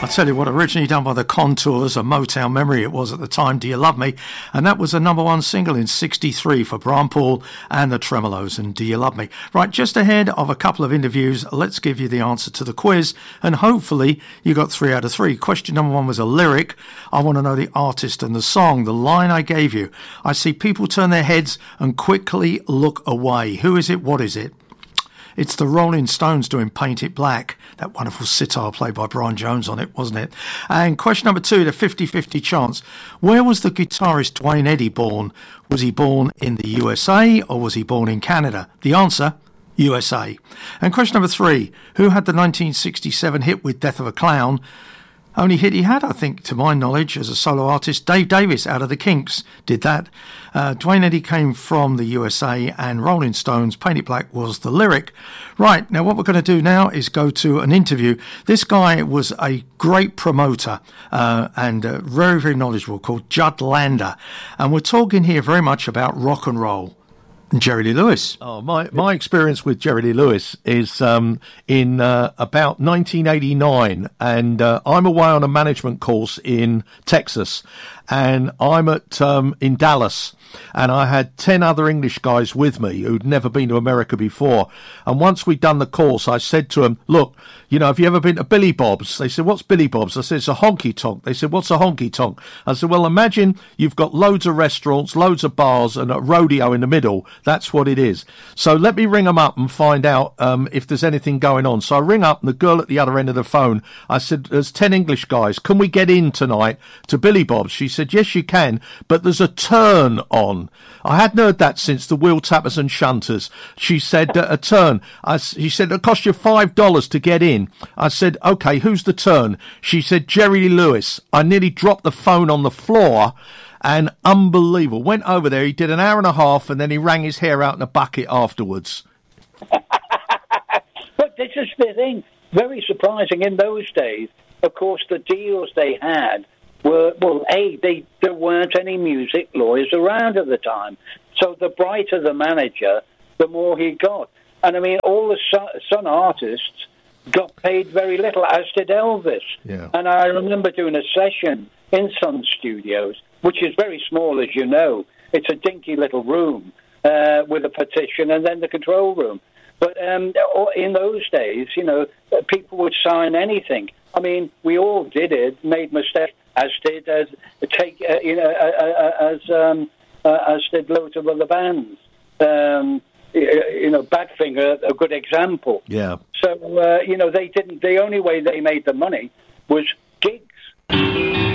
I tell you what, originally done by the Contours, a Motown memory it was at the time, Do You Love Me? And that was a number one single in '63 for Brian Paul and the Tremolos, and Do You Love Me? Right, just ahead of a couple of interviews, let's give you the answer to the quiz, and hopefully you got 3 out of 3. Question number 1 was a lyric. I want to know the artist and the song, the line I gave you. I see people turn their heads and quickly look away. Who is it? What is it? It's the Rolling Stones doing Paint It Black. That wonderful sitar played by Brian Jones on it, wasn't it? And question number 2, the 50-50 chance. Where was the guitarist Duane Eddy born? Was he born in the USA or was he born in Canada? The answer, USA. And question number 3, who had the 1967 hit with Death of a Clown? Only hit he had, I think, to my knowledge, as a solo artist, Dave Davis out of the Kinks did that. Duane Eddy came from the USA, and Rolling Stones, Paint It Black was the lyric. Right, now what we're going to do now is go to an interview. This guy was a great promoter and very, very knowledgeable, called Judd Lander. And we're talking here very much about rock and roll. Jerry Lee Lewis. Oh, my experience with Jerry Lee Lewis is in about 1989, and I'm away on a management course in Texas, and I'm at in Dallas, and I had 10 other English guys with me who'd never been to America before. And once we'd done the course, I said to them, look, you know, have you ever been to Billy Bob's? They said, what's Billy Bob's? I said, it's a honky tonk. They said, what's a honky tonk? I said, well, imagine you've got loads of restaurants, loads of bars, and a rodeo in the middle. That's what it is. So let me ring them up and find out if there's anything going on. So I ring up, and the girl at the other end of the phone, I said, there's 10 English guys. Can we get in tonight to Billy Bob's? She said, yes, you can, but there's a turn on. I hadn't heard that since the Wheel Tappers and Shunters. She said, a turn. She said, it'll cost you $5 to get in. I said, okay, who's the turn? She said, Jerry Lee Lewis. I nearly dropped the phone on the floor, and unbelievable. Went over there, he did an hour and a half, and then he wrung his hair out in a bucket afterwards. But this is the thing, very surprising in those days. Of course, the deals they had were, well, there weren't any music lawyers around at the time. So the brighter the manager, the more he got. And I mean, all the Sun artists got paid very little, as did Elvis. Yeah. And I remember doing a session in Sun Studios, which is very small, as you know. It's a dinky little room with a partition and then the control room. But in those days, you know, people would sign anything. I mean, we all did it, made mistakes, as did loads of other bands. You know, Badfinger, a good example. Yeah. So you know, they didn't. The only way they made the money was